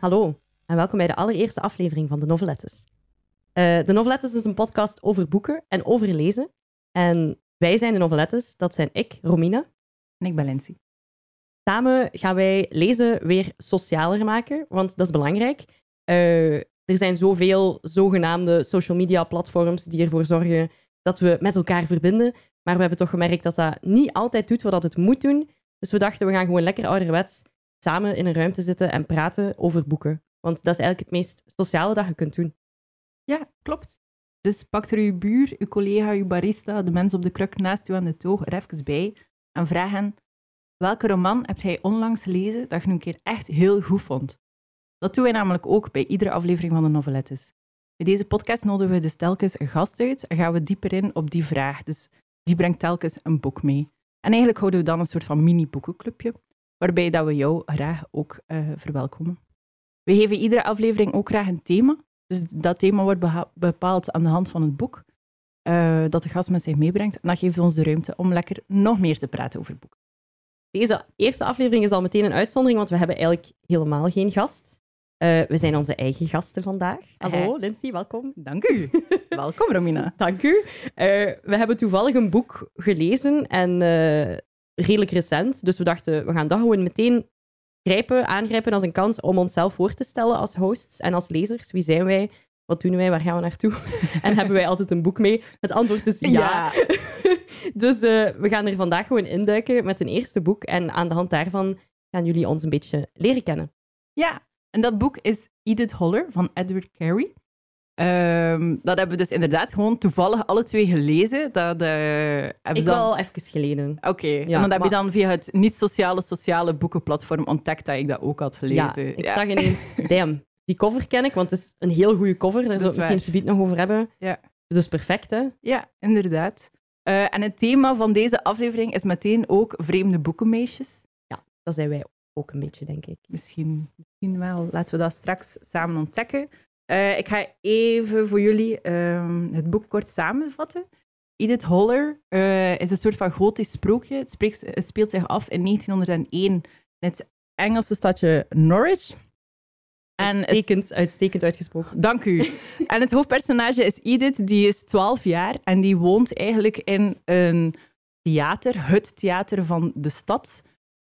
Hallo en welkom bij de allereerste aflevering van De Novelettes. De Novelettes is een podcast over boeken en over lezen. En wij zijn De Novelettes, dat zijn ik, Romina. En ik ben Lindsay. Samen gaan wij lezen weer socialer maken, want dat is belangrijk. Er zijn zoveel zogenaamde social media platforms die ervoor zorgen dat we met elkaar verbinden. Maar we hebben toch gemerkt dat dat niet altijd doet wat het moet doen. Dus we dachten, we gaan gewoon lekker ouderwets samen in een ruimte zitten en praten over boeken. Want dat is eigenlijk het meest sociale dat je kunt doen. Ja, klopt. Dus pak er uw buur, uw collega, uw barista, de mens op de kruk naast u aan de toog er even bij en vraag hen, welke roman hebt hij onlangs gelezen dat je nu een keer echt heel goed vond? Dat doen wij namelijk ook bij iedere aflevering van de Novelettes. Bij deze podcast nodigen we dus telkens een gast uit en gaan we dieper in op die vraag. Dus die brengt telkens een boek mee. En eigenlijk houden we dan een soort van mini-boekenclubje, waarbij dat we jou graag ook verwelkomen. We geven iedere aflevering ook graag een thema. Dus dat thema wordt bepaald aan de hand van het boek dat de gast met zich meebrengt. En dat geeft ons de ruimte om lekker nog meer te praten over boeken. Deze eerste aflevering is al meteen een uitzondering, want we hebben eigenlijk helemaal geen gast. We zijn onze eigen gasten vandaag. Hallo, Lindsay, welkom. Dank u. Welkom, Romina. Dank u. We hebben toevallig een boek gelezen en redelijk recent. Dus we dachten, we gaan dat gewoon meteen aangrijpen als een kans om onszelf voor te stellen als hosts en als lezers. Wie zijn wij? Wat doen wij? Waar gaan we naartoe? En hebben wij altijd een boek mee? Het antwoord is ja. Dus we gaan er vandaag gewoon induiken met een eerste boek. En aan de hand daarvan gaan jullie ons een beetje leren kennen. Ja, en dat boek is Edith Holler van Edward Carey. Dat hebben we dus inderdaad gewoon toevallig alle twee gelezen. Ik wel even geleden. Oké, ja, en dan heb je dan via het niet-sociale boekenplatform ontdekt dat ik dat ook had gelezen. Ja, ik zag ineens, damn, die cover ken ik, want het is een heel goede cover. Daar zullen we het misschien subiet nog over hebben. Ja. Dus perfect, hè? Ja, inderdaad. En het thema van deze aflevering is meteen ook vreemde boekenmeisjes. Ja, dat zijn wij ook een beetje, denk ik. Misschien wel. Laten we dat straks samen ontdekken. Ik ga even voor jullie het boek kort samenvatten. Edith Holler is een soort van gotisch sprookje. Het speelt zich af in 1901 in het Engelse stadje Norwich. Uitstekend uitgesproken. Dank u. En het hoofdpersonage is Edith, die is 12 jaar en die woont eigenlijk in een theater, het theater van de stad.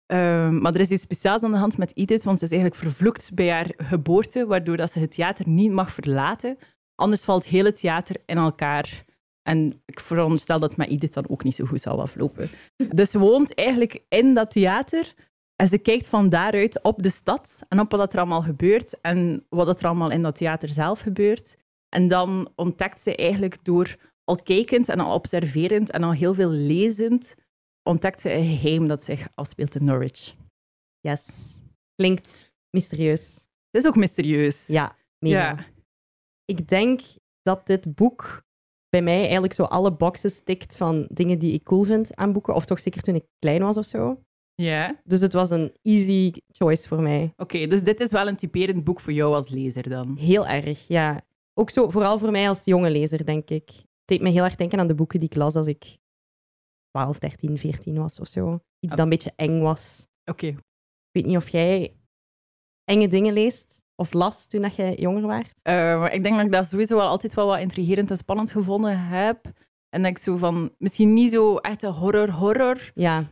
Maar er is iets speciaals aan de hand met Edith, want ze is eigenlijk vervloekt bij haar geboorte, waardoor dat ze het theater niet mag verlaten. Anders valt heel het theater in elkaar. En ik veronderstel dat het met Edith dan ook niet zo goed zal aflopen. Dus ze woont eigenlijk in dat theater en ze kijkt van daaruit op de stad en op wat er allemaal gebeurt en wat er allemaal in dat theater zelf gebeurt. En dan ontdekt ze eigenlijk door al kijkend en al observerend en al heel veel lezend, ontdekt ze een geheim dat zich afspeelt in Norwich. Yes. Klinkt mysterieus. Het is ook mysterieus. Ja, mega. Ja. Ik denk dat dit boek bij mij eigenlijk zo alle boxes tikt van dingen die ik cool vind aan boeken. Of toch zeker toen ik klein was of zo. Ja. Dus het was een easy choice voor mij. Oké, dus dit is wel een typerend boek voor jou als lezer dan? Heel erg, ja. Ook zo, vooral voor mij als jonge lezer, denk ik. Het deed me heel erg denken aan de boeken die ik las als ik 12, 13, 14 was of zo. Iets dat een beetje eng was. Oké. Ik weet niet of jij enge dingen leest of las toen dat jij jonger waart. Maar ik denk dat ik dat sowieso wel altijd wel wat intrigerend en spannend gevonden heb. En dat ik zo van, misschien niet zo echt een horror. Ja.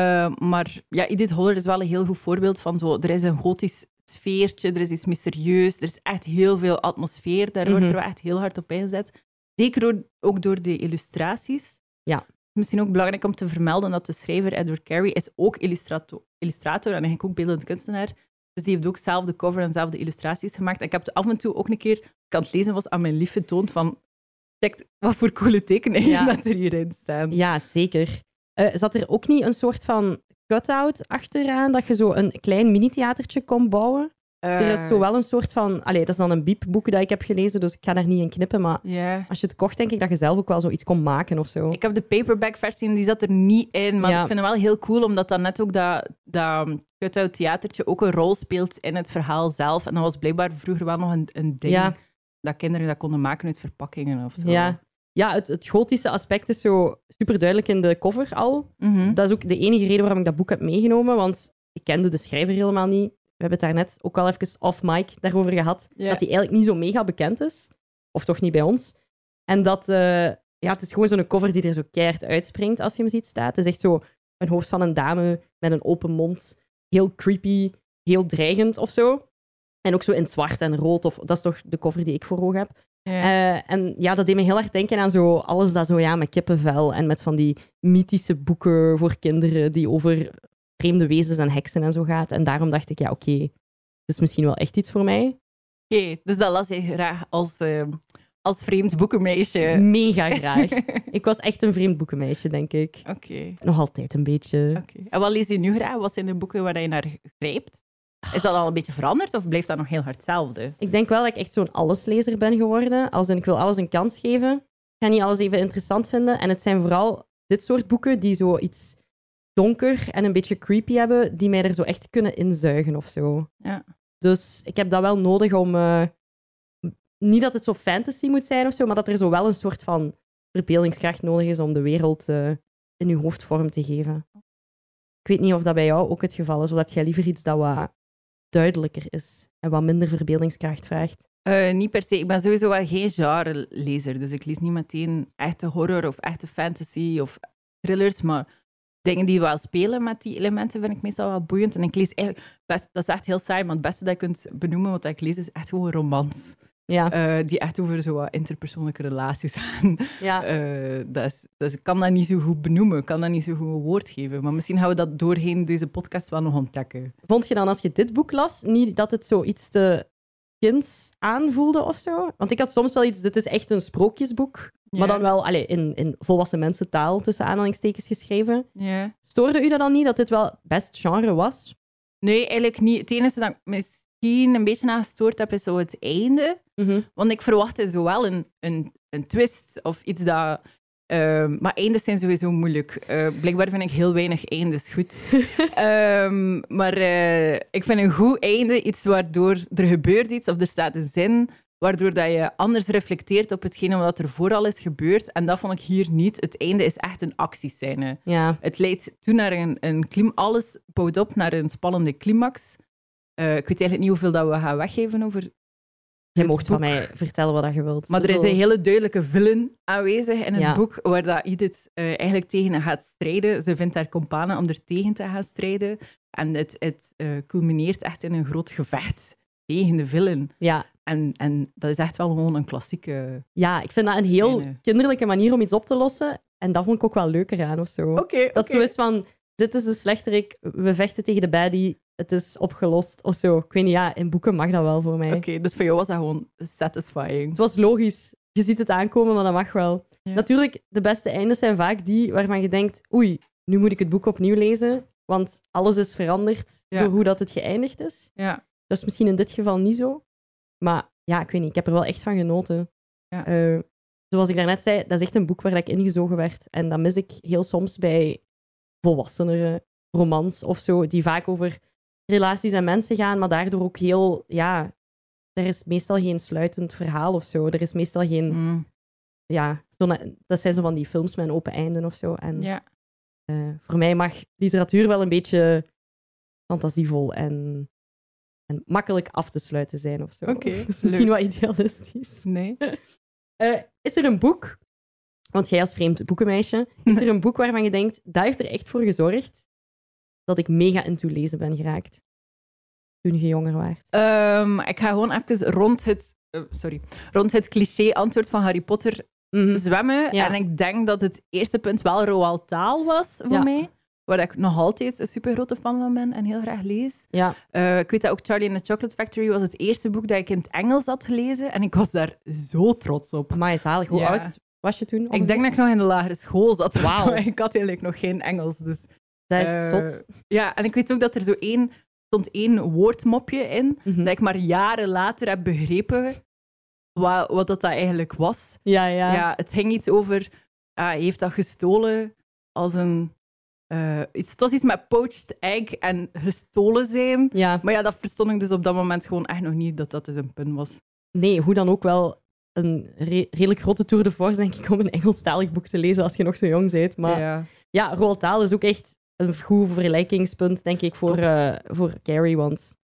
Maar ja, Edith Holler is wel een heel goed voorbeeld van zo, er is een gotisch sfeertje, er is iets mysterieus, er is echt heel veel atmosfeer, daar wordt er wel echt heel hard op ingezet. Zeker ook door de illustraties. Ja. Misschien ook belangrijk om te vermelden dat de schrijver Edward Carey is ook illustrator en eigenlijk ook beeldend kunstenaar. Dus die heeft ook zelf de cover en zelf de illustraties gemaakt. En ik heb af en toe ook een keer, als ik aan het lezen was, aan mijn lief getoond van, kijk wat voor coole tekeningen dat er hierin staan. Ja, zeker. Zat er ook niet een soort van cut-out achteraan, dat je zo een klein mini-theatertje kon bouwen? Er is zo wel een soort van... dat is dan een biepboek dat ik heb gelezen, dus ik ga daar niet in knippen. Maar als je het kocht, denk ik dat je zelf ook wel zoiets kon maken of zo. Ik heb de paperback-versie en die zat er niet in. Maar ik vind het wel heel cool, omdat dan net ook dat cut-out theatertje ook een rol speelt in het verhaal zelf. En dat was blijkbaar vroeger wel nog een ding dat kinderen dat konden maken uit verpakkingen of zo. Ja, het gotische aspect is zo super duidelijk in de cover al. Dat is ook de enige reden waarom ik dat boek heb meegenomen, want ik kende de schrijver helemaal niet. hebben het daarnet ook al even off-mic daarover gehad, dat hij eigenlijk niet zo mega bekend is. Of toch niet bij ons. En dat... het is gewoon zo'n cover die er zo keihard uitspringt als je hem ziet staan. Het is echt zo een hoofd van een dame met een open mond. Heel creepy, heel dreigend of zo. En ook zo in zwart en rood. Of, dat is toch de cover die ik voor ogen heb. Ja. En ja, dat deed me heel erg denken aan zo alles dat zo, ja, met kippenvel en met van die mythische boeken voor kinderen die over vreemde wezens en heksen en zo gaat. En daarom dacht ik, ja, oké, dit is misschien wel echt iets voor mij. Oké, dus dat las je graag als vreemd boekenmeisje. Mega graag. Ik was echt een vreemd boekenmeisje, denk ik. Oké. Nog altijd een beetje. Oké. En wat lees je nu graag? Wat zijn de boeken waar je naar grijpt? Is dat al een beetje veranderd of blijft dat nog heel hard hetzelfde? Ik denk wel dat ik echt zo'n alleslezer ben geworden. Als in, ik wil alles een kans geven. Ik ga niet alles even interessant vinden. En het zijn vooral dit soort boeken die zo iets donker en een beetje creepy hebben, die mij er zo echt kunnen inzuigen of zo. Ja. Dus ik heb dat wel nodig om... niet dat het zo fantasy moet zijn of zo, maar dat er zo wel een soort van verbeeldingskracht nodig is om de wereld in je hoofd vorm te geven. Ik weet niet of dat bij jou ook het geval is, of dat jij liever iets dat wat duidelijker is en wat minder verbeeldingskracht vraagt. Niet per se. Ik ben sowieso wel geen genre-lezer, dus ik lees niet meteen echte horror of echte fantasy of thrillers, maar dingen die wel spelen met die elementen vind ik meestal wel boeiend. En ik lees eigenlijk... dat is echt heel saai, maar het beste dat je kunt benoemen wat ik lees is echt gewoon romans. Ja. Die echt over zo wat interpersoonlijke relaties gaan. Ja. Dus ik kan dat niet zo goed benoemen, ik kan dat niet zo goed een woord geven. Maar misschien gaan we dat doorheen deze podcast wel nog ontdekken. Vond je dan, als je dit boek las, niet dat het zo iets te kinds aanvoelde of zo? Want ik had soms wel iets, dit is echt een sprookjesboek, maar dan wel in volwassen mensentaal, tussen aanhalingstekens geschreven. Ja. Stoorde u dat dan niet, dat dit wel best genre was? Nee, eigenlijk niet. Het enige dat ik misschien een beetje aan gestoord heb, is zo het einde. Mm-hmm. Want ik verwachtte zowel een twist of iets dat... maar eindes zijn sowieso moeilijk. Blijkbaar vind ik heel weinig eindes goed. Maar ik vind een goed einde iets waardoor er gebeurt iets of er staat een zin waardoor dat je anders reflecteert op hetgene wat er vooral is gebeurd. En dat vond ik hier niet. Het einde is echt een actiescène. Ja. Het leidt toe naar alles bouwt op naar een spannende climax. Ik weet eigenlijk niet hoeveel dat we gaan weggeven over... Je mocht van mij vertellen wat je wilt. Maar er is een hele duidelijke villain aanwezig in het boek, waar dat Edith eigenlijk tegen gaat strijden. Ze vindt haar companen om er tegen te gaan strijden. En het culmineert echt in een groot gevecht tegen de villain. Ja. En dat is echt wel gewoon een klassieke... Ja, ik vind dat een heel kinderlijke manier om iets op te lossen. En dat vond ik ook wel leuker aan of zo. Dat zo is van, dit is de slechterik, we vechten tegen de baddie, het is opgelost of zo. Ik weet niet, ja, in boeken mag dat wel voor mij. Oké, dus voor jou was dat gewoon satisfying. Het was logisch. Je ziet het aankomen, maar dat mag wel. Ja. Natuurlijk, de beste eindes zijn vaak die waarvan je denkt, oei, nu moet ik het boek opnieuw lezen, want alles is veranderd door hoe dat het geëindigd is. Ja. Dat is misschien in dit geval niet zo. Maar ja, ik weet niet, ik heb er wel echt van genoten. Ja. Zoals ik daarnet zei, dat is echt een boek waar ik ingezogen werd. En dat mis ik heel soms bij volwassenere romans of zo, die vaak over relaties en mensen gaan, maar daardoor ook heel... Ja, er is meestal geen sluitend verhaal of zo. Er is meestal geen... Ja, dat zijn zo van die films met een open einde of zo. En voor mij mag literatuur wel een beetje fantasievol en makkelijk af te sluiten zijn of zo. Okay, dat is misschien wat idealistisch. Nee. Is er een boek, want jij als vreemd boekenmeisje, is er een boek waarvan je denkt, dat heeft er echt voor gezorgd dat ik mega into lezen ben geraakt toen je jonger waart? Ik ga gewoon even rond het cliché-antwoord van Harry Potter zwemmen. Ja. En ik denk dat het eerste punt wel Roald Dahl was voor mij. Waar ik nog altijd een super grote fan van ben en heel graag lees. Ja. Ik weet dat ook Charlie and the Chocolate Factory was het eerste boek dat ik in het Engels had gelezen. En ik was daar zo trots op. Amai, zalig. Hoe oud was je toen? Ongeveer? Ik denk dat ik nog in de lagere school zat. Wauw. Ik had eigenlijk nog geen Engels. Dus, dat is zot. Ja, en ik weet ook dat er stond één woordmopje in, dat ik maar jaren later heb begrepen wat dat eigenlijk was. Ja, het ging iets over... hij heeft dat gestolen als een... het was iets met poached egg en gestolen zijn. Ja. Maar ja, dat verstond ik dus op dat moment gewoon echt nog niet, dat dus een pun was. Nee, hoe dan ook wel een redelijk grote tour de force, denk ik, om een Engelstalig boek te lezen als je nog zo jong bent. Maar ja, Roald Dahl is ook echt een goed vergelijkingspunt, denk ik, voor Carrie. Want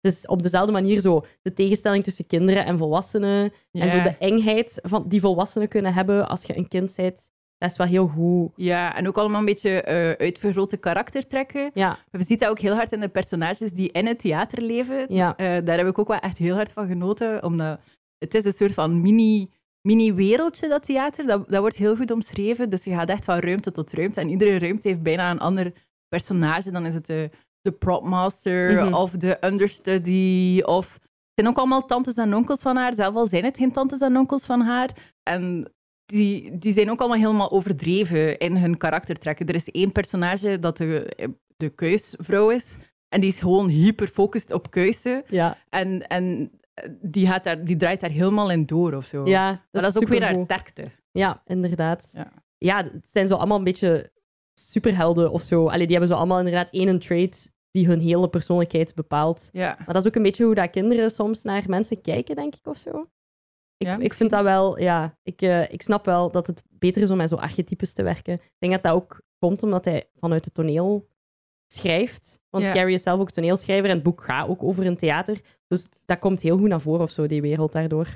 is op dezelfde manier zo de tegenstelling tussen kinderen en volwassenen. Ja. En zo de engheid die volwassenen kunnen hebben als je een kind bent. Dat is wel heel goed. Ja, en ook allemaal een beetje uitvergrote karaktertrekken. Ja. We zien dat ook heel hard in de personages die in het theater leven. Ja. Daar heb ik ook wel echt heel hard van genoten, omdat het is een soort van mini-wereldje, dat theater. Dat wordt heel goed omschreven, dus je gaat echt van ruimte tot ruimte. En iedere ruimte heeft bijna een ander personage. Dan is het de propmaster of de understudy. Of... Het zijn ook allemaal tantes en onkels van haar. Zelf al zijn het geen tantes en onkels van haar. En die zijn ook allemaal helemaal overdreven in hun karaktertrekken. Er is één personage dat de kuisvrouw is. En die is gewoon hyperfocust op kuisen. Ja. En die draait daar helemaal in door of zo. Ja, maar dat is ook weer haar supergoed. sterkte. Ja, inderdaad. Ja. Ja, het zijn zo allemaal een beetje superhelden of zo. Allee, die hebben zo allemaal inderdaad één trait die hun hele persoonlijkheid bepaalt. Ja. Maar dat is ook een beetje hoe dat kinderen soms naar mensen kijken, denk ik, of zo. Ik vind dat wel... Ja, ik snap wel dat het beter is om met zo archetypes te werken. Ik denk dat dat ook komt omdat hij vanuit het toneel schrijft. Want Carrie is zelf ook toneelschrijver en het boek gaat ook over een theater. Dus dat komt heel goed naar voren of zo, die wereld daardoor.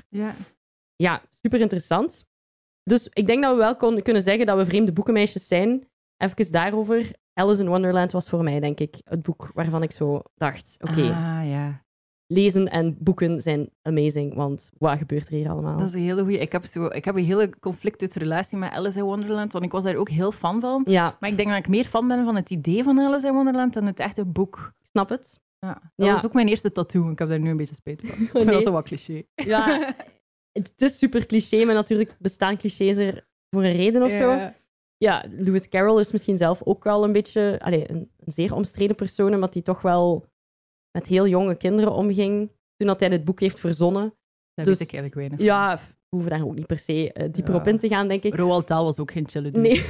Ja, super interessant. Dus ik denk dat we wel kunnen zeggen dat we vreemde boekenmeisjes zijn. Even daarover. Alice in Wonderland was voor mij, denk ik, het boek waarvan ik zo dacht, oké, ja. lezen en boeken zijn amazing, want wat gebeurt er hier allemaal? Dat is een hele goeie. Ik heb een hele conflicted relatie met Alice in Wonderland, want ik was daar ook heel fan van. Ja. Maar ik denk dat ik meer fan ben van het idee van Alice in Wonderland dan het echte boek. Ik snap het. Ja. Dat was ook mijn eerste tattoo. Ik heb daar nu een beetje spijt van. Ik vind dat zo wat cliché. Ja, het is super cliché, maar natuurlijk bestaan clichés er voor een reden of zo. Ja, Lewis Carroll is misschien zelf ook wel een beetje... een zeer omstreden persoon, omdat hij toch wel met heel jonge kinderen omging toen dat hij dit boek heeft verzonnen. Dat dus, weet ik eigenlijk weinig. Ja, we hoeven daar ook niet per se dieper op in te gaan, denk ik. Roald Dahl was ook geen chille dude. Nee.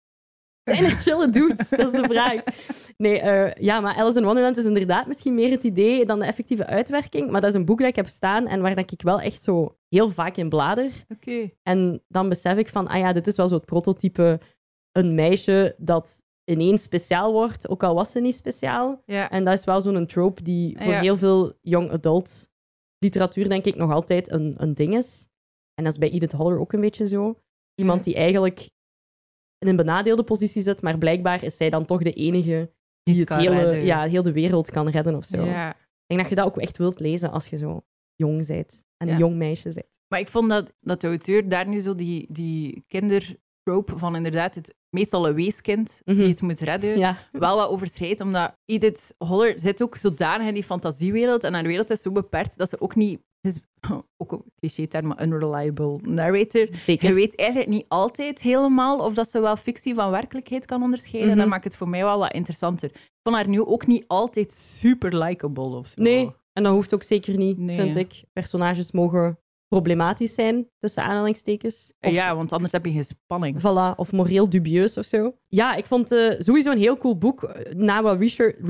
Zijn er chille dudes? Dat is de vraag. Nee, maar Alice in Wonderland is inderdaad misschien meer het idee dan de effectieve uitwerking. Maar dat is een boek dat ik heb staan en waar ik wel echt zo heel vaak in blader. Okay. En dan besef ik van, dit is wel zo het prototype een meisje dat ineens speciaal wordt, ook al was ze niet speciaal. Ja. En dat is wel zo'n trope die voor heel veel young adult literatuur, denk ik, nog altijd een ding is. En dat is bij Edith Holler ook een beetje zo. Iemand die eigenlijk in een benadeelde positie zit, maar blijkbaar is zij dan toch de enige die het heel de wereld kan redden of zo. Ja. Ik denk dat je dat ook echt wilt lezen als je zo jong bent en een jong meisje bent. Maar ik vond dat de auteur daar nu zo die kindertrope van inderdaad het meestal een weeskind die het moet redden, wel wat overschrijdt, omdat Edith Holler zit ook zodanig in die fantasiewereld en haar wereld is zo beperkt dat ze ook niet... Het is ook een cliché-term, maar unreliable narrator. Zeker. Je weet eigenlijk niet altijd helemaal of dat ze wel fictie van werkelijkheid kan onderscheiden. En dat maakt het voor mij wel wat interessanter. Ik vond haar nu ook niet altijd super likable of zo. Nee, en dat hoeft ook zeker niet, vind ik. Personages mogen problematisch zijn, tussen aanhalingstekens. Ja, want anders heb je geen spanning. Voilà, of moreel dubieus of zo. Ja, ik vond sowieso een heel cool boek. Na wat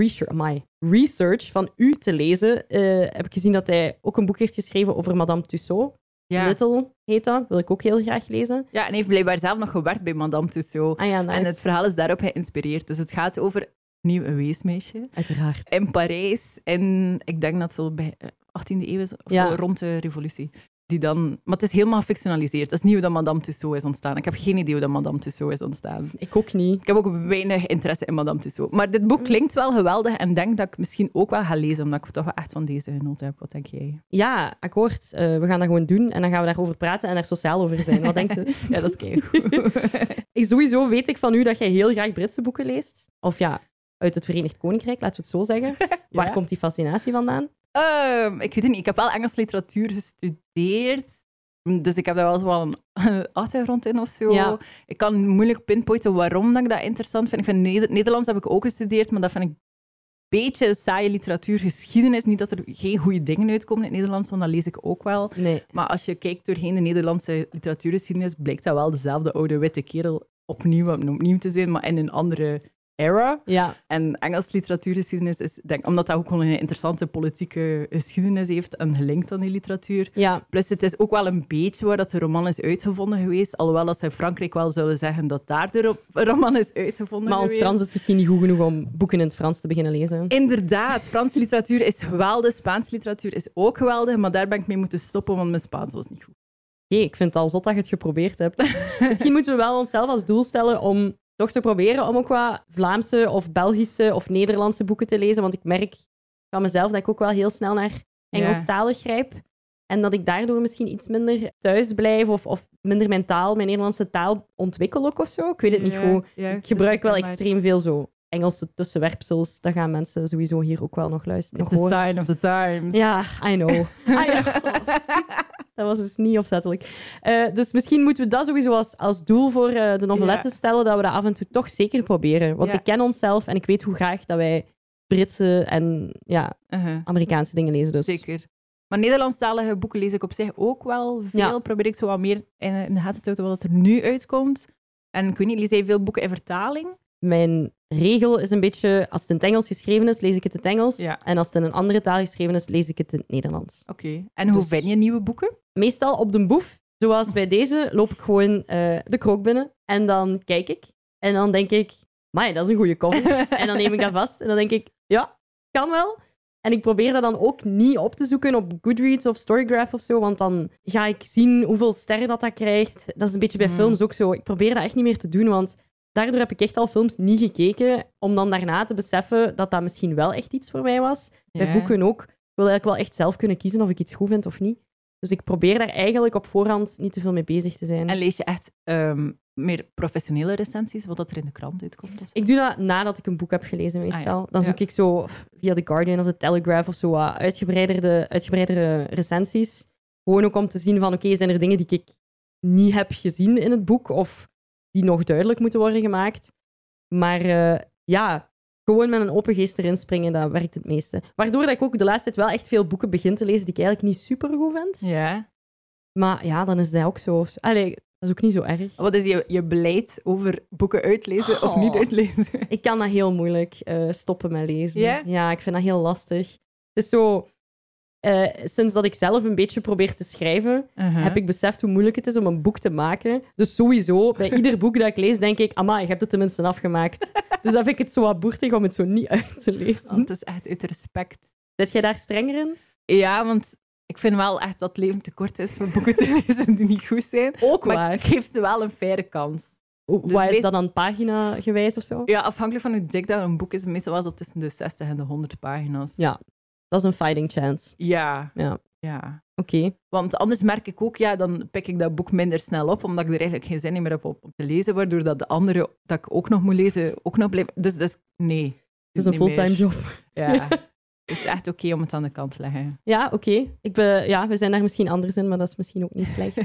research van u te lezen, heb ik gezien dat hij ook een boek heeft geschreven over Madame Tussaud. Ja. Little heet dat, wil ik ook heel graag lezen. Ja, en hij heeft blijkbaar zelf nog gewerkt bij Madame Tussaud. Ah ja, nice. En het verhaal is daarop geïnspireerd. Dus het gaat over opnieuw een weesmeisje. Uiteraard. In Parijs, en ik denk dat zo bij 18e eeuw is, of zo, rond de revolutie. Maar het is helemaal gefictionaliseerd. Het is niet hoe dat Madame Tussaud is ontstaan. Ik heb geen idee hoe dat Madame Tussaud is ontstaan. Ik ook niet. Ik heb ook weinig interesse in Madame Tussaud. Maar dit boek klinkt wel geweldig en denk dat ik misschien ook wel ga lezen, omdat ik toch wel echt van deze genoten heb. Wat denk jij? Ja, akkoord. We gaan dat gewoon doen en dan gaan we daarover praten en daar sociaal over zijn. Wat denkt u? Ja, dat is keigoed. Sowieso weet ik van u dat jij heel graag Britse boeken leest. Of uit het Verenigd Koninkrijk, laten we het zo zeggen. Waar komt die fascinatie vandaan? Ik weet het niet. Ik heb wel Engels literatuur gestudeerd. Dus ik heb daar wel zo een achtergrond in of zo. Ja. Ik kan moeilijk pinpointen waarom dat ik dat interessant vind. Ik vind Nederlands heb ik ook gestudeerd, maar dat vind ik een beetje saaie literatuurgeschiedenis. Niet dat er geen goede dingen uitkomen in het Nederlands, want dat lees ik ook wel. Nee. Maar als je kijkt doorheen de Nederlandse literatuurgeschiedenis, blijkt dat wel dezelfde oude witte kerel opnieuw te zijn, maar in een andere era. Ja. En Engels literatuurgeschiedenis is, denk, omdat dat ook gewoon een interessante politieke geschiedenis heeft en gelinkt aan die literatuur. Ja. Plus het is ook wel een beetje waar dat de roman is uitgevonden geweest. Alhoewel dat ze in Frankrijk wel zouden zeggen dat daar de roman is uitgevonden Maar ons geweest. Frans is misschien niet goed genoeg om boeken in het Frans te beginnen lezen. Inderdaad, Franse literatuur is geweldig, Spaanse literatuur is ook geweldig, maar daar ben ik mee moeten stoppen, want mijn Spaans was niet goed. Oké, ik vind het al zot dat je het geprobeerd hebt. Misschien moeten we wel onszelf als doel stellen om toch te proberen om ook wat Vlaamse of Belgische of Nederlandse boeken te lezen, want ik merk van mezelf dat ik ook wel heel snel naar Engelstalig grijp. En dat ik daardoor misschien iets minder thuis blijf of minder mijn Nederlandse taal ontwikkel ook of zo. Ik weet het niet goed. Ik gebruik wel extreem veel zo Engelse tussenwerpsels. Dat gaan mensen sowieso hier ook wel nog luisteren. It's a sign of the times. Ja, I know. Dat was dus niet opzettelijk. Dus misschien moeten we dat sowieso als doel voor de noveletten stellen, dat we dat af en toe toch zeker proberen. Want ik ken onszelf en ik weet hoe graag dat wij Britse en Amerikaanse dingen lezen. Dus. Zeker. Maar Nederlandstalige boeken lees ik op zich ook wel veel. Ja. Probeer ik zo wat meer in de gaten te houden wat er nu uitkomt. En ik weet niet, lees jij veel boeken in vertaling? Mijn regel is een beetje, als het in het Engels geschreven is, lees ik het in het Engels. Ja. En als het in een andere taal geschreven is, lees ik het in het Nederlands. Oké. En hoe vind je nieuwe boeken? Meestal op de boef. Zoals bij deze loop ik gewoon de krook binnen. En dan kijk ik. En dan denk ik, amai, dat is een goede cover. En dan neem ik dat vast. En dan denk ik, ja, kan wel. En ik probeer dat dan ook niet op te zoeken op Goodreads of Storygraph of zo, want dan ga ik zien hoeveel sterren dat krijgt. Dat is een beetje bij films ook zo. Ik probeer dat echt niet meer te doen, want daardoor heb ik echt al films niet gekeken, om dan daarna te beseffen dat dat misschien wel echt iets voor mij was. Ja. Bij boeken ook. Ik wil eigenlijk wel echt zelf kunnen kiezen of ik iets goed vind of niet. Dus ik probeer daar eigenlijk op voorhand niet te veel mee bezig te zijn. En lees je echt meer professionele recensies, wat er in de krant uitkomt? Of ik doe dat nadat ik een boek heb gelezen, meestal. Dan zoek ik zo via The Guardian of The Telegraph of zo wat uitgebreidere recensies. Gewoon ook om te zien van, oké, zijn er dingen die ik niet heb gezien in het boek of die nog duidelijk moeten worden gemaakt. Maar gewoon met een open geest erin springen, dat werkt het meeste. Waardoor dat ik ook de laatste tijd wel echt veel boeken begin te lezen die ik eigenlijk niet super goed vind. Ja. Maar ja, dan is dat ook zo. Allee, dat is ook niet zo erg. Wat is je beleid over boeken uitlezen of niet uitlezen? Ik kan dat heel moeilijk stoppen met lezen. Yeah? Ja, ik vind dat heel lastig. Het is zo... sinds dat ik zelf een beetje probeer te schrijven, heb ik beseft hoe moeilijk het is om een boek te maken. Dus sowieso, bij ieder boek dat ik lees, denk ik, amai, ik heb het tenminste afgemaakt. Dus dan vind ik het zo wat boertig om het zo niet uit te lezen. Want het is echt uit respect. Zit jij daar strenger in? Ja, want ik vind wel echt dat het leven te kort is voor boeken te lezen die niet goed zijn. Ook maar waar. Ik geef ze wel een faire kans. Dus wat is dat dan, pagina-gewijs of zo? Ja, afhankelijk van hoe dik dat een boek is, meestal wel zo tussen de 60 en de 100 pagina's. Ja, dat is een fighting chance. Ja. Oké. Want anders merk ik ook, dan pik ik dat boek minder snel op, omdat ik er eigenlijk geen zin meer heb op te lezen, waardoor dat de andere dat ik ook nog moet lezen, ook nog blijft. Dus dat is, nee. Het is een fulltime job. Ja. Het is echt oké om het aan de kant te leggen. Ja, oké. We zijn daar misschien anders in, maar dat is misschien ook niet slecht.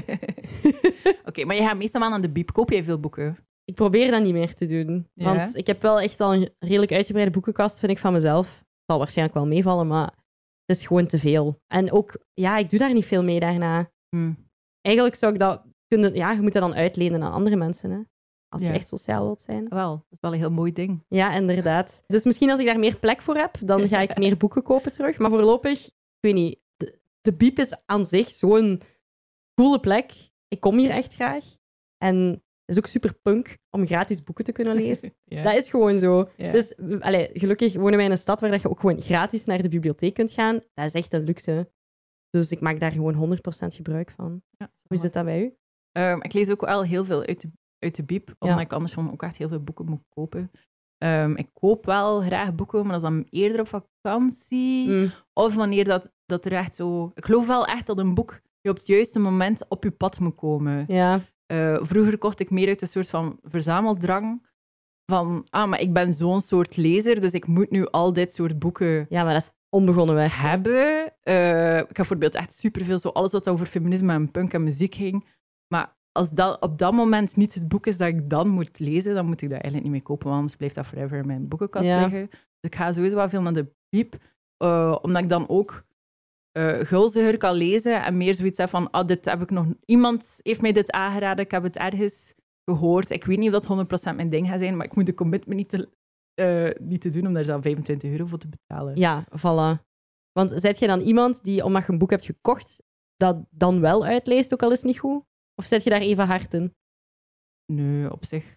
Oké, maar je gaat meestal aan de bieb. Koop jij veel boeken? Ik probeer dat niet meer te doen. Ja? Want ik heb wel echt al een redelijk uitgebreide boekenkast, vind ik, van mezelf. Het zal waarschijnlijk wel meevallen, maar het is gewoon te veel. En ook, ik doe daar niet veel mee daarna. Eigenlijk zou ik dat kunnen... Ja, je moet dat dan uitlenen aan andere mensen, hè. Als je echt sociaal wilt zijn. Wel, dat is wel een heel mooi ding. Ja, inderdaad. Dus misschien als ik daar meer plek voor heb, dan ga ik meer boeken kopen terug. Maar voorlopig, ik weet niet, de bieb is aan zich zo'n coole plek. Ik kom hier echt graag. En het is ook super punk om gratis boeken te kunnen lezen. Dat is gewoon zo. Dus gelukkig wonen wij in een stad waar je ook gewoon gratis naar de bibliotheek kunt gaan. Dat is echt een luxe. Dus ik maak daar gewoon 100% gebruik van. Ja, hoe zit dat bij u? Ik lees ook wel heel veel uit de bieb, omdat ik anders gewoon ook echt heel veel boeken moet kopen. Ik koop wel graag boeken, maar dat is dan eerder op vakantie. Of wanneer dat er echt zo... Ik geloof wel echt dat een boek je op het juiste moment op je pad moet komen. Ja. Vroeger kocht ik meer uit een soort van verzameldrang. Van, maar ik ben zo'n soort lezer, dus ik moet nu al dit soort boeken... Ja, maar dat is onbegonnen weg. ...hebben. Ik heb bijvoorbeeld echt superveel, zo alles wat over feminisme en punk en muziek ging. Maar als dat op dat moment niet het boek is dat ik dan moet lezen, dan moet ik dat eigenlijk niet meer kopen, want anders blijft dat forever in mijn boekenkast liggen. Dus ik ga sowieso wel veel naar de bieb, omdat ik dan ook gulziger kan lezen en meer zoiets heb van, dit heb ik nog... Iemand heeft mij dit aangeraden, ik heb het ergens gehoord. Ik weet niet of dat 100% mijn ding gaat zijn, maar ik moet de commitment niet niet te doen om daar dan €25 voor te betalen. Ja, voilà. Want zijt je dan iemand die, omdat je een boek hebt gekocht, dat dan wel uitleest, ook al is het niet goed? Of zet je daar even hard in? Nee, op zich.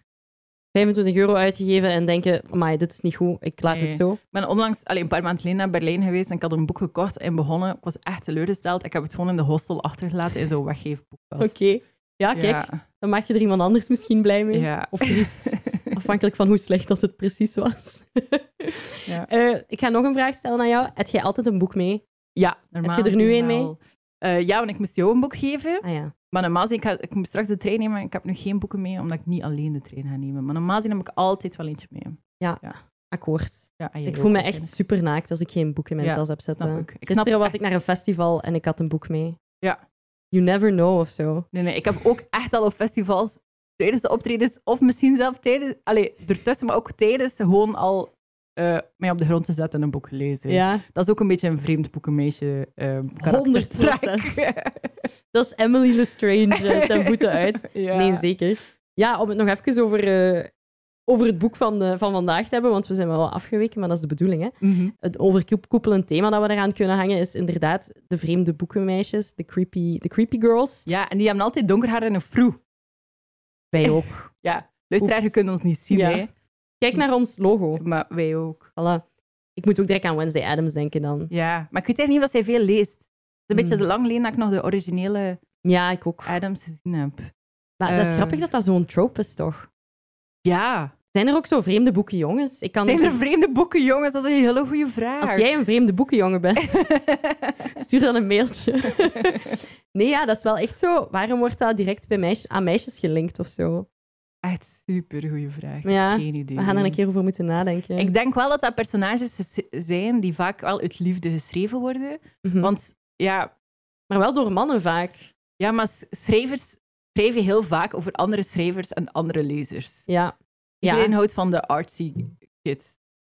€25 uitgegeven en denken, amai, dit is niet goed, ik laat het zo. Ik ben onlangs een paar maanden geleden naar Berlijn geweest en ik had een boek gekocht en begonnen. Ik was echt teleurgesteld. Ik heb het gewoon in de hostel achtergelaten in zo'n weggeefboekkast. Oké. Ja, kijk, dan maak je er iemand anders misschien blij mee. Ja. Of triest. Afhankelijk van hoe slecht dat het precies was. Ja. Ik ga nog een vraag stellen aan jou. Heb jij altijd een boek mee? Ja, normaal. Heb je er nu één mee? Ja, want ik moest jou een boek geven. Ah ja. Maar normaal gezien, ik moet straks de trein nemen. Ik heb nu geen boeken mee, omdat ik niet alleen de trein ga nemen. Maar normaal gezien heb ik altijd wel eentje mee. Ja. Akkoord. Ja, ik voel me echt super naakt als ik geen boek in mijn tas heb zitten. Gisteren was ik naar een festival en ik had een boek mee. Ja. You never know of zo. Nee, ik heb ook echt al op festivals tijdens de optredens, of misschien zelf tijdens, ertussen, maar ook tijdens, gewoon al mij op de grond te zetten en een boek gelezen. Ja. Dat is ook een beetje een vreemd boekenmeisje karaktertrek. 100%. Dat is Emily Lestrange ten voeten uit. Ja. Nee, zeker. Ja, om het nog even over het boek van vandaag te hebben, want we zijn wel afgeweken, maar dat is de bedoeling. Hè? Mm-hmm. Het overkoepelend thema dat we eraan kunnen hangen is inderdaad de vreemde boekenmeisjes, de creepy girls. Ja, en die hebben altijd donker haar en een froe. Wij ook. Ja, luisteraar, je kunt ons niet zien, Ja. hè. Kijk naar ons logo. Maar wij ook. Voilà. Ik moet ook direct aan Wednesday Addams denken dan. Ja, maar ik weet eigenlijk niet wat zij veel leest. Het is een beetje te lang geleden dat ik nog de originele Ja, ik ook. Addams gezien heb. Maar dat is grappig dat dat zo'n trope is, toch? Ja. Zijn er ook zo vreemde boekenjongens? Zijn er vreemde boekenjongens? Dat is een hele goede vraag. Als jij een vreemde boekenjongen bent, stuur dan een mailtje. Nee, ja, dat is wel echt zo. Waarom wordt dat direct bij aan meisjes gelinkt of zo? Echt super goede vraag. Ja, geen idee. We gaan er een keer over moeten nadenken. Ik denk wel dat dat personages zijn die vaak wel uit liefde geschreven worden. Mhm. Want ja... Maar wel door mannen vaak. Ja, maar schrijvers schrijven heel vaak over andere schrijvers en andere lezers. Ja. Iedereen houdt van de artsy kids.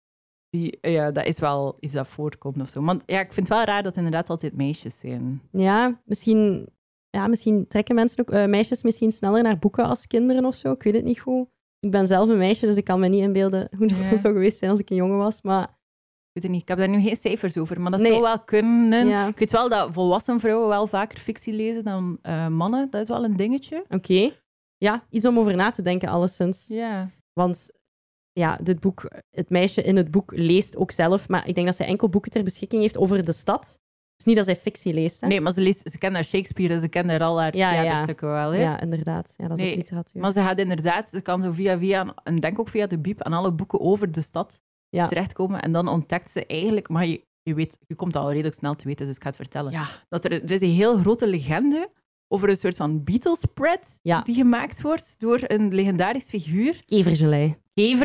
Dat is wel iets dat voorkomt of zo. Want ja, ik vind het wel raar dat het inderdaad altijd meisjes zijn. Ja, misschien trekken mensen ook, meisjes misschien sneller naar boeken als kinderen of zo. Ik weet het niet goed. Ik ben zelf een meisje, dus ik kan me niet inbeelden hoe dat zou geweest zijn als ik een jongen was. Maar... Ik weet het niet. Ik heb daar nu geen cijfers over, maar dat zou wel kunnen. Ja. Ik weet wel dat volwassen vrouwen wel vaker fictie lezen dan mannen. Dat is wel een dingetje. Oké. Ja, iets om over na te denken, alleszins. Ja. Want ja, het meisje in het boek leest ook zelf, maar ik denk dat zij enkel boeken ter beschikking heeft over de stad. Het is niet dat zij fictie leest, hè? Nee, maar ze kent haar Shakespeare en ze kent haar al haar theaterstukken wel. Hè? Ja, inderdaad. Ja, dat is ook literatuur. Maar ze kan zo via, en denk ook via de Biep, aan alle boeken over de stad terechtkomen. En dan ontdekt ze eigenlijk, maar je komt al redelijk snel te weten, dus ik ga het vertellen. Ja. Dat er is een heel grote legende over een soort van Beatles-spread die gemaakt wordt door een legendarisch figuur. Kevergelei.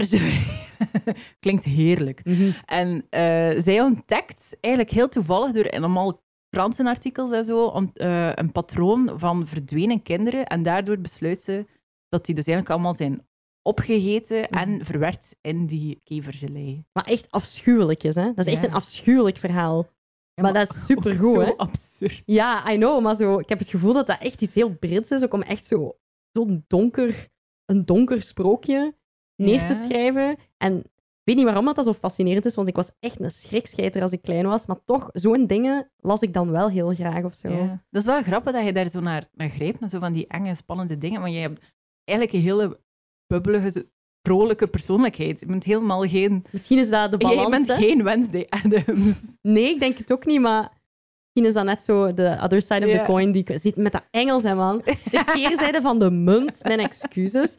Klinkt heerlijk. Mm-hmm. En zij ontdekt eigenlijk heel toevallig door allemaal krantenartikels en zo een patroon van verdwenen kinderen. En daardoor besluit ze dat die dus eigenlijk allemaal zijn opgegeten en verwerkt in die kevergelei. Maar echt afschuwelijk is, hè? Dat is echt een afschuwelijk verhaal. Ja, maar dat is supergoed, hè? Zo absurd. Ja, I know, maar ik heb het gevoel dat dat echt iets heel Brits is, ook om echt zo'n donker sprookje neer te schrijven. En ik weet niet waarom dat zo fascinerend is, want ik was echt een schrikscheiter als ik klein was, maar toch, zo'n dingen las ik dan wel heel graag of zo. Ja. Dat is wel grappig dat je daar zo naar grijpt, naar zo van die enge, spannende dingen, want je hebt eigenlijk een hele bubbelige, vrolijke persoonlijkheid. Je bent helemaal geen... Misschien is dat de balans, je bent geen Wednesday Addams. Nee, ik denk het ook niet, maar misschien is dat net zo de other side of the coin die ik ziet met dat Engels, hè, man. De keerzijde van de munt, mijn excuses,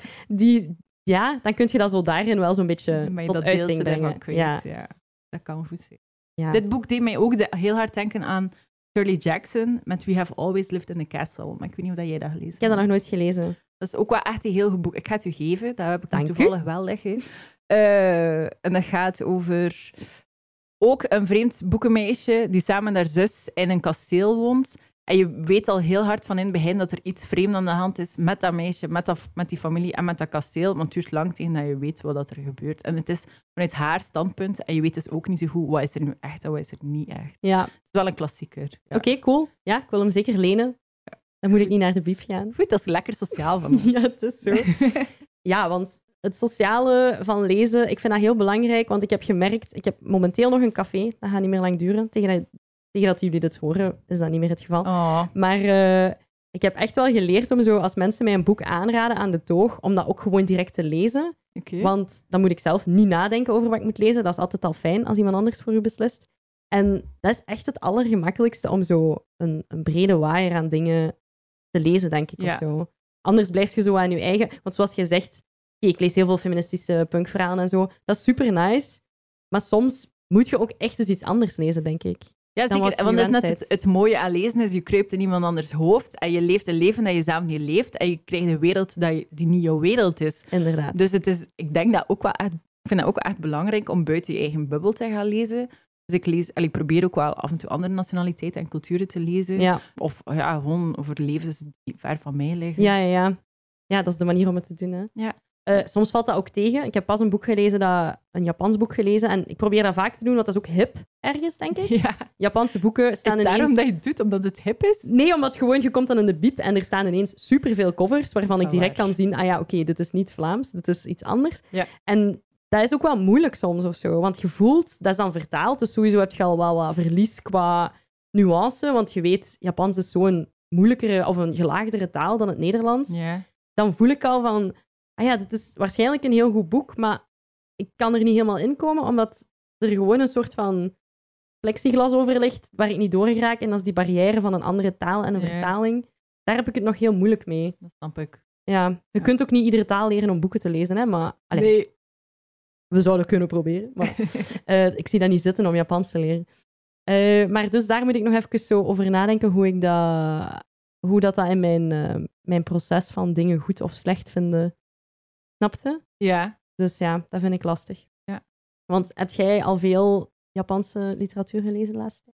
dan kun je dat zo daarin wel zo'n beetje tot uiting brengen. Ja, dat kan goed zijn. Ja. Dit boek deed mij ook heel hard denken aan Shirley Jackson met We Have Always Lived in the Castle. Maar ik weet niet of jij dat gelezen hebt. Ik heb dat nog nooit gelezen. Dat is ook wel echt een heel goed boek. Ik ga het u geven. Dat heb ik nu toevallig wel liggen. En dat gaat over ook een vreemd boekenmeisje die samen met haar zus in een kasteel woont. En je weet al heel hard van in het begin dat er iets vreemd aan de hand is met dat meisje, met die familie en met dat kasteel. Want het duurt lang tegen dat je weet wat er gebeurt. En het is vanuit haar standpunt. En je weet dus ook niet zo goed wat is er nu echt en wat is er niet echt. Ja. Het is wel een klassieker. Ja. Oké, cool. Ja, ik wil hem zeker lenen. Dan moet ik niet naar de biep gaan. Goed, dat is lekker sociaal van me. Ja, het is zo. Ja, want het sociale van lezen, ik vind dat heel belangrijk, want ik heb gemerkt, ik heb momenteel nog een café, dat gaat niet meer lang duren. Tegen dat jullie dit horen, is dat niet meer het geval. Oh. Maar ik heb echt wel geleerd om zo, als mensen mij een boek aanraden aan de toog, om dat ook gewoon direct te lezen. Okay. Want dan moet ik zelf niet nadenken over wat ik moet lezen. Dat is altijd al fijn als iemand anders voor u beslist. En dat is echt het allergemakkelijkste om zo een brede waaier aan dingen te lezen, denk ik. Of zo. Anders blijf je zo aan je eigen... Want zoals je zegt, ik lees heel veel feministische punkverhalen en zo. Dat is super nice. Maar soms moet je ook echt eens iets anders lezen, denk ik. Ja, zeker. Want dat is net het mooie aan lezen. Is je kruipt in iemand anders hoofd en je leeft een leven dat je zelf niet leeft en je krijgt een wereld die niet jouw wereld is. Inderdaad. Dus ik denk dat ook wel echt... Ik vind dat ook echt belangrijk om buiten je eigen bubbel te gaan lezen. Dus ik probeer ook wel af en toe andere nationaliteiten en culturen te lezen. Ja. Of gewoon over levens die ver van mij liggen. Ja. Ja, dat is de manier om het te doen. Hè. Ja. Soms valt dat ook tegen. Ik heb pas een boek gelezen, een Japans boek gelezen. En ik probeer dat vaak te doen, want dat is ook hip ergens, denk ik. Ja. Japanse boeken staan ineens... Is ineens... daarom dat je het doet? Omdat het hip is? Nee, omdat je komt dan in de bieb en er staan ineens superveel covers waarvan ik direct kan zien, oké, dit is niet Vlaams, dit is iets anders. Ja. En dat is ook wel moeilijk soms of zo, want je voelt, dat is dan vertaald, dus sowieso heb je al wel wat verlies qua nuance, want je weet, Japans is zo'n moeilijkere of een gelaagdere taal dan het Nederlands. Ja. Dan voel ik al van, dit is waarschijnlijk een heel goed boek, maar ik kan er niet helemaal in komen, omdat er gewoon een soort van plexiglas over ligt waar ik niet door geraak. En dat is die barrière van een andere taal en een vertaling. Daar heb ik het nog heel moeilijk mee. Dat snap ik. Ja, je kunt ook niet iedere taal leren om boeken te lezen, hè, maar... Nee. We zouden kunnen proberen, maar ik zie dat niet zitten om Japans te leren. Maar dus daar moet ik nog even zo over nadenken hoe dat in mijn proces van dingen goed of slecht vinden. Snapte? Ja. Dus ja, dat vind ik lastig. Ja. Want heb jij al veel Japanse literatuur gelezen laatst?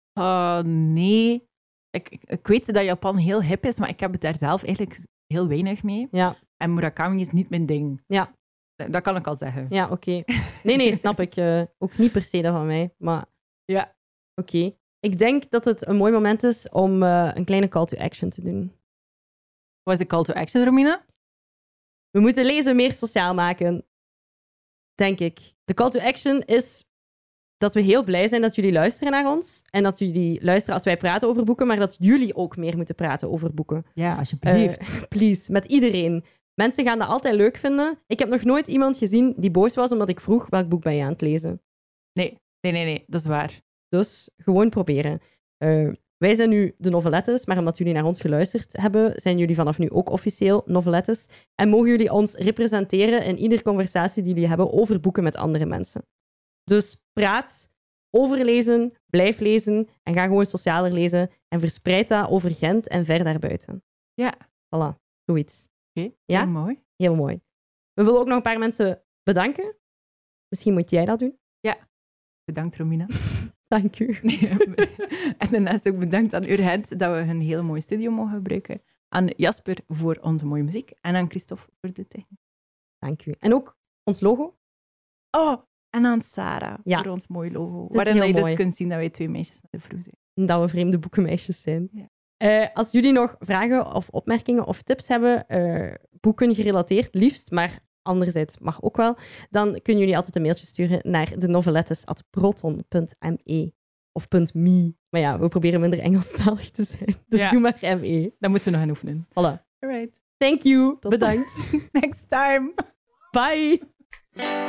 Nee. Ik weet dat Japan heel hip is, maar ik heb het daar zelf eigenlijk heel weinig mee. Ja. En Murakami is niet mijn ding. Ja. Dat kan ik al zeggen. Ja, oké. Nee, snap ik. Ook niet per se dat van mij, maar... Ja. Oké. Ik denk dat het een mooi moment is om een kleine call to action te doen. Wat is de call to action, Romina? We moeten lezen meer sociaal maken. Denk ik. De call to action is dat we heel blij zijn dat jullie luisteren naar ons. En dat jullie luisteren als wij praten over boeken, maar dat jullie ook meer moeten praten over boeken. Ja, alsjeblieft. Please, met iedereen. Mensen gaan dat altijd leuk vinden. Ik heb nog nooit iemand gezien die boos was omdat ik vroeg welk boek ben je aan het lezen. Nee, dat is waar. Dus gewoon proberen. Wij zijn nu de Novelettes, maar omdat jullie naar ons geluisterd hebben, zijn jullie vanaf nu ook officieel Novelettes. En mogen jullie ons representeren in iedere conversatie die jullie hebben over boeken met andere mensen. Dus praat over lezen, blijf lezen en ga gewoon socialer lezen en verspreid dat over Gent en ver daarbuiten. Ja. Voilà, zoiets. Oké, ja? heel mooi. Heel mooi. We willen ook nog een paar mensen bedanken. Misschien moet jij dat doen. Ja, bedankt Romina. Dank u. En daarnaast ook bedankt aan Urgent dat we een hele mooie studio mogen gebruiken. Aan Jasper voor onze mooie muziek en aan Christophe voor de techniek. Dank u. En ook ons logo. Oh, en aan Sarah voor ons mooie logo. Waarin je dus kunt zien dat wij twee meisjes met een vloer zijn. Dat we vreemde boekenmeisjes zijn. Ja. Als jullie nog vragen of opmerkingen of tips hebben, boeken gerelateerd, liefst, maar anderzijds mag ook wel, dan kunnen jullie altijd een mailtje sturen naar denovelettes@proton.me of .me. Maar ja, we proberen minder Engelstalig te zijn. Dus doe maar ME. Dan moeten we nog gaan oefenen. Voilà. Alright. Thank you. Bedankt. Next time. Bye.